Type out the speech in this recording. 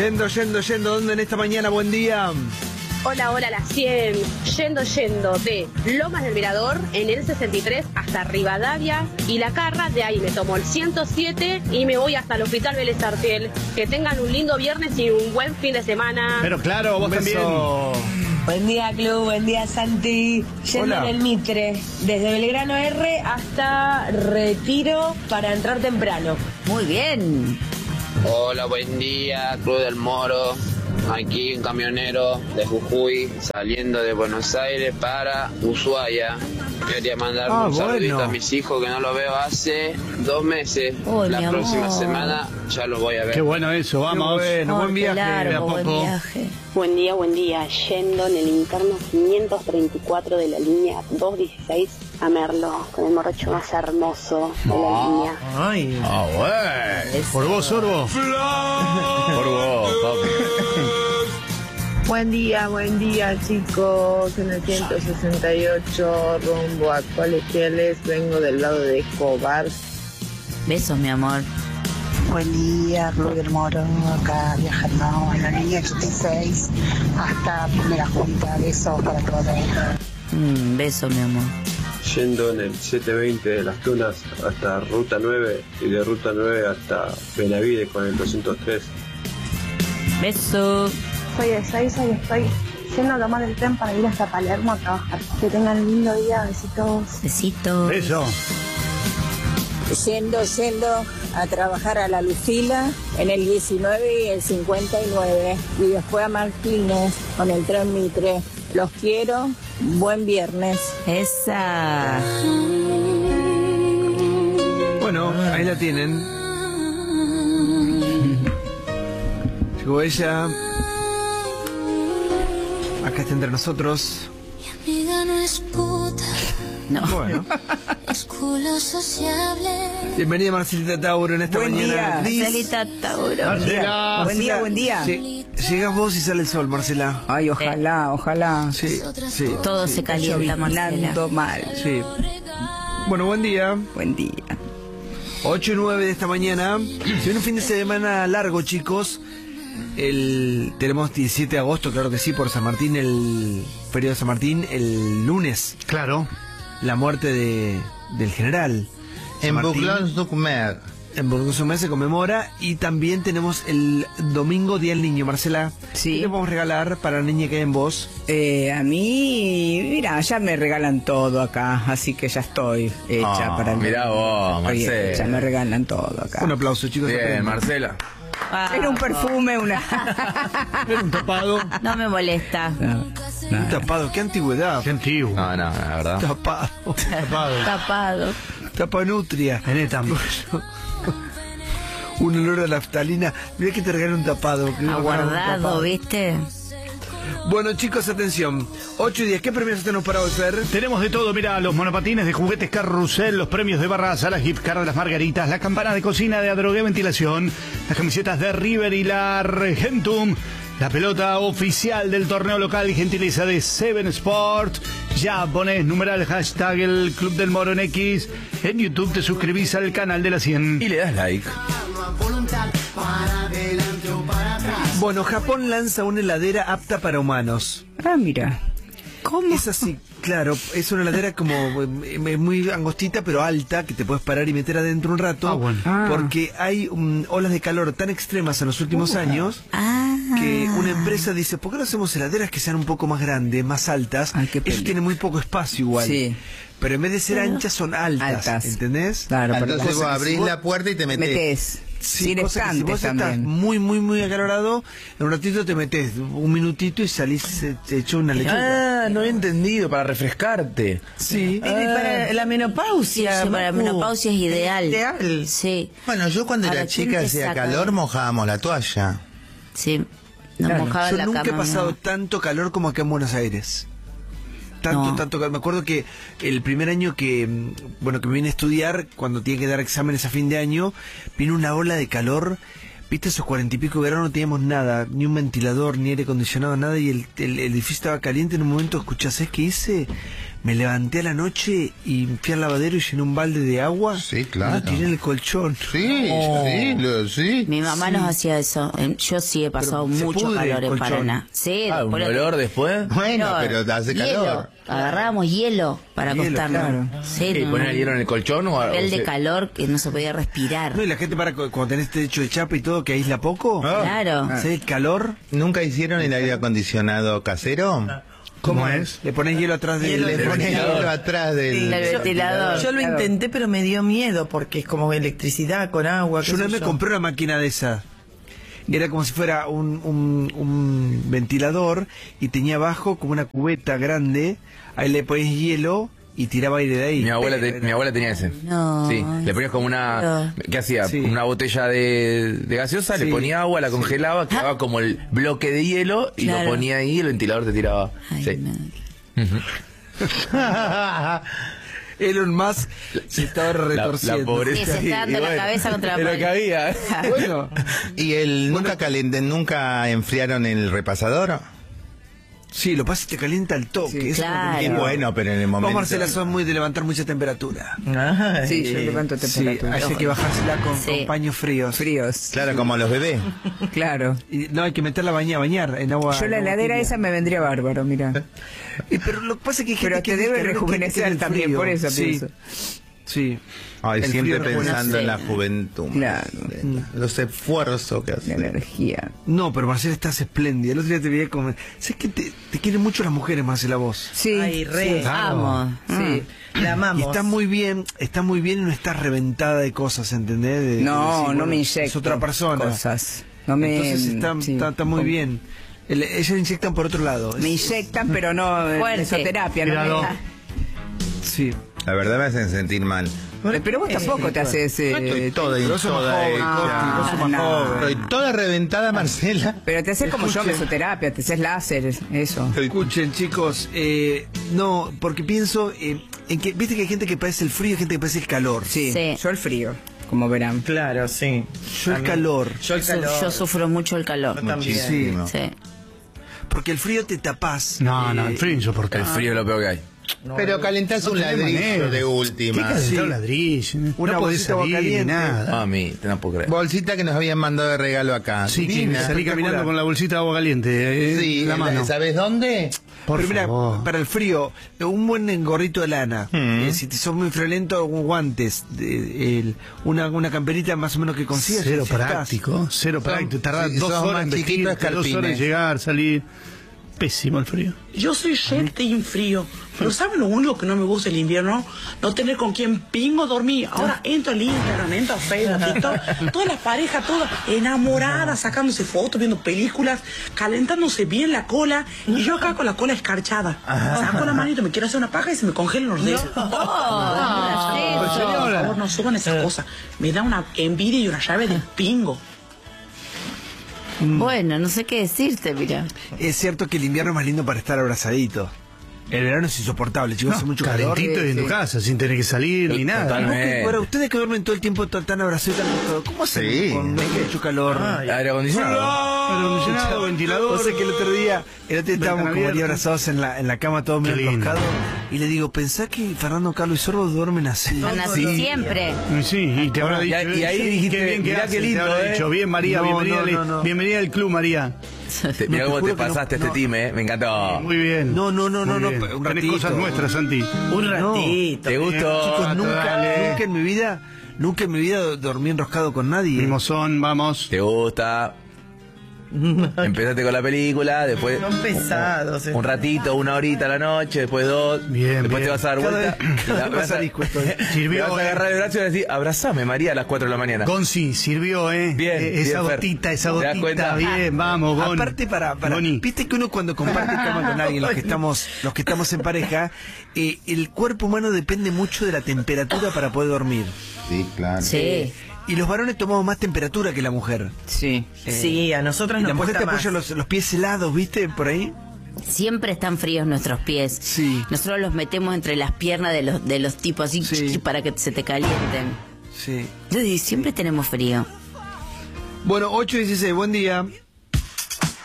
Yendo, ¿dónde en esta mañana? Buen día. Hola, las 100. Yendo de Lomas del Mirador en el 63 hasta Rivadavia y La Carra. De ahí me tomo el 107 y me voy hasta el Hospital Vélez Arfiel. Que tengan un lindo viernes y un buen fin de semana. Pero claro, vos también. Buen día, Club. Buen día, Santi. Yendo en el Mitre, desde Belgrano R hasta Retiro para entrar temprano. Muy bien. Hola, buen día, Club del Moro. Aquí un camionero de Jujuy saliendo de Buenos Aires para Ushuaia. Quería mandar un saludito a mis hijos que no los veo hace 2 meses. La próxima semana ya los voy a ver. Qué bueno eso, vamos. Bueno, buen viaje. Claro, buen viaje. Buen día. Yendo en el interno 534 de la línea 216 a Merlo, con el morocho más hermoso de la línea. Ay. Bueno. Por vos, Sorbo. Por vos, papi. Buen día, chicos. En el 168 rumbo a Colegiales, vengo del lado de Escobar. Besos, mi amor. Buen día, Club del Moro, acá viajando en la línea 86 hasta Primera Junta. Besos para todos. Besos, mi amor. Yendo en el 720 de Las Tunas hasta Ruta 9 y de Ruta 9 hasta Benavides con el 203. Besos. Soy de Seiza y estoy yendo a tomar el tren para ir hasta Palermo a trabajar. Que tengan un lindo día, besitos. Besitos. Beso. Yendo a trabajar a La Lucila en el 19 y el 59. Y después a Martínez con el tren Mitre. Los quiero. Buen viernes. Esa. Bueno, ahí la tienen. Llegó ella. Acá está entre nosotros. Mi amiga no es puta. No. Bueno. Es culo sociable. Bienvenida Marcelita Tauro en esta mañana. Marcelita Tauro. Marcela. Buen día. Sí. Llegas vos y sale el sol, Marcela. Ay, ojalá. Sí. Todo se calienta, Marcela. Mal. Sí. Bueno, buen día. Buen día. 8 y 9 de esta mañana. Se viene un fin de semana largo, chicos. Tenemos 17 de agosto, claro que sí, por San Martín, el periodo de San Martín, el lunes. Claro. La muerte del general. En Boulogne-sur-Mer. En Boulogne-sur-Mer se conmemora. Y también tenemos el domingo, Día del Niño. Marcela, sí. ¿Qué le podemos regalar para la niña que hay en vos? A mí, mira, ya me regalan todo acá, así que ya estoy hecha para el... Mirá vos, Marcela. Ya me regalan todo acá. Un aplauso, chicos. Bien, Marcela. Era un perfume, Era un tapado. No me molesta. Un tapado, qué antigüedad. Qué antiguo. No, la verdad. Tapado. Tapanutria. En esta. Un olor a naftalina. Mirá que te regalé un tapado. Aguardado, ¿viste? Bueno, chicos, atención. 8 y 10. ¿Qué premios tenemos para hoy, Fer? Tenemos de todo, mira, los monopatines de juguetes Carrusel, los premios de Barraza, las gift cards de las Margaritas, las campanas de cocina de Adrogué Ventilación, las camisetas de River y la Argentum, la pelota oficial del torneo local y gentileza de Seven Sport. Ya ponés numeral hashtag el Club del Moro en X. En YouTube te suscribís al canal de la 100. Y le das like. Bueno, Japón lanza una heladera apta para humanos. Ah, mira. ¿Cómo? Es así, claro, es una heladera como muy angostita pero alta, que te puedes parar y meter adentro un rato, porque hay olas de calor tan extremas en los últimos años que una empresa dice, ¿por qué no hacemos heladeras que sean un poco más grandes, más altas? Eso tiene muy poco espacio igual. Sí. Pero en vez de ser anchas son altas. ¿Entendés? Claro, entonces vos abrís la puerta y te metés. Sí, cosa que si vos estás muy acalorado, en un ratito te metes un minutito y salís hecho una lechuga. No he entendido, para refrescarte. Sí. Para la menopausia. Sí, para la menopausia es ideal. Ideal. Sí. Bueno, yo cuando era chica hacía calor mojábamos la toalla. Sí, nos mojaban la cama. Yo nunca he pasado tanto calor como acá en Buenos Aires. Tanto calor. Me acuerdo que el primer año que me vine a estudiar, cuando tenía que dar exámenes a fin de año, vino una ola de calor. Viste, esos 40 y pico de verano no teníamos nada, ni un ventilador, ni aire acondicionado, nada, y el edificio estaba caliente. En un momento escuchás, ¿qué hice? me levanté a la noche y fui al lavadero y llené un balde de agua. Sí, claro. Y lo tiré en el colchón. Sí, sí. Mi mamá nos hacía eso. Yo sí he pasado mucho calor en Paraná. Sí, ¿un olor después? Bueno, pero hace calor. Agarrábamos hielo para acostarnos. Claro. Sí, ¿Y poner el hielo en el colchón o el de calor que no se podía respirar. No, y la gente cuando tenés techo de chapa y todo, que aísla poco. Claro. ¿Sí? El calor. ¿Nunca hicieron el aire acondicionado casero? ¿Cómo es? Le pones hielo atrás del hielo atrás del ventilador. Yo lo intenté, pero me dio miedo porque es como electricidad con agua. Yo una vez me compré una máquina de esa. Era como si fuera un ventilador y tenía abajo como una cubeta grande. Ahí le pones hielo y tiraba aire de ahí. Mi abuela tenía ese. No. Sí, le ponías como una... ¿Qué hacía? Sí. Una botella de gaseosa, le ponía agua, la congelaba, quedaba como el bloque de hielo y lo ponía ahí y el ventilador te tiraba. Ay, sí. Elon Musk se estaba retorciendo. La pobreza. Sí, se está dando la cabeza contra la pared. Lo que había. Bueno. ¿Y nunca enfriaron el repasador? Sí, lo pasa y te calienta al toque. Sí, claro. Es bueno, pero en el momento... Vos, Marcela, son muy de levantar mucha temperatura. Sí, yo levanto temperatura. Sí, hay que bajársela con paños fríos. Claro, como los bebés. Claro. Y no, hay que meterla a bañar en agua. Yo la heladera esa me vendría bárbaro, mira. Pero lo que pasa es que hay gente pero te debe rejuvenecer también, por eso pienso. Sí. Ay, siempre pensando en la juventud. Claro. Los esfuerzos que hace. La energía. No, pero Marcela, estás espléndida. El otro día te veía como... ¿Sabes que te quieren mucho las mujeres, Marcela, vos? Sí. Ay, re. Sí. Amo. Sí. La amamos. Y está muy bien y no estás reventada de cosas, ¿entendés? No me inyecto. Es otra persona. Cosas. Entonces está muy bien. Ellas inyectan por otro lado. Me inyectan, pero no mesoterapia. ¿No? Sí. La verdad me hacen sentir mal. Pero vos tampoco te haces... Estoy toda reventada, Marcela. Pero te haces como yo, mesoterapia, te haces láser, eso. Escuchen, chicos, no, porque pienso en que, viste que hay gente que padece el frío y hay gente que padece el calor. Sí, yo el frío, como verán. Claro, sí. Yo el calor. Yo sufro mucho el calor. Muchísimo. Sí. Porque el frío te tapás. No, el frío insoportable. El frío es lo peor que hay. Pero calentás un ladrillo de última. ¿Qué calentar un ladrillo? Una no podés salir ni nada. Mami, no puedo creer. Bolsita que nos habían mandado de regalo acá. Sí, que salí caminando con la bolsita de agua caliente. Sí, la mano. ¿Sabes dónde? Pero mira, para el frío, un buen gorrito de lana. Si te sos muy friolento, guantes. Una camperita más o menos que consigas. Cero práctico. Tardás 2 horas en vestirte, 2 horas en llegar, salir. Pésimo el frío. Yo soy team frío, pero ¿saben lo único que no me gusta el invierno? No tener con quién pingo dormir. Ahora entro al Instagram, entro a Facebook, TikTok, todas las parejas, todas enamoradas, sacándose fotos, viendo películas, calentándose bien la cola, y yo acá con la cola escarchada. Saco la manito, me quiero hacer una paja y se me congelan los dedos. Por favor, no suban esas cosas. Me da una envidia y una llave de pingo. Bueno, no sé qué decirte, mira. Es cierto que el invierno es más lindo para estar abrazadito. El verano es insoportable, chicos, hace mucho calor. Calentito y en tu casa, sin tener que salir ni nada. Bueno, ustedes que duermen todo el tiempo tan abrazados, ¿cómo hacen con mucho calor? Aire acondicionado, ventilador. O sea que el otro día estábamos como ahí abrazados en la cama, todos medio enroscados. Y le digo, pensá que Fernando, Carlos y Sorbo duermen así. Están así siempre. Sí, y te habrá dicho. Y ahí dijiste, mirá qué lindo, dicho, bien María, bienvenida al club, María. Mirá cómo te pasaste este team, me encantó. Muy bien. No, tenés cosas nuestras, Santi. Un ratito. ¿Te gustó? Chicos, nunca en mi vida dormí enroscado con nadie. Mimosón, vamos. ¿Te gusta? Empezaste con la película, después son pesados. Un ratito, 1 horita a la noche, después 2, después te vas a dar vuelta. Sirvió, te vas a agarrar el brazo y vas a decir, abrazame María a las 4 de la mañana. Gonzi, sirvió, Bien, esa gotita, bien, vamos, Gon. Aparte viste que uno cuando comparte cama con alguien, los que estamos en pareja, el cuerpo humano depende mucho de la temperatura para poder dormir. Sí, claro. Sí. Y los varones tomamos más temperatura que la mujer. Sí. Sí, a nosotros nos cuesta más. La mujer te apoya los pies helados, ¿viste? Por ahí. Siempre están fríos nuestros pies. Sí. Nosotros los metemos entre las piernas de los tipos así para que se te calienten. Sí. Y siempre tenemos frío. Bueno, 8:16, buen día.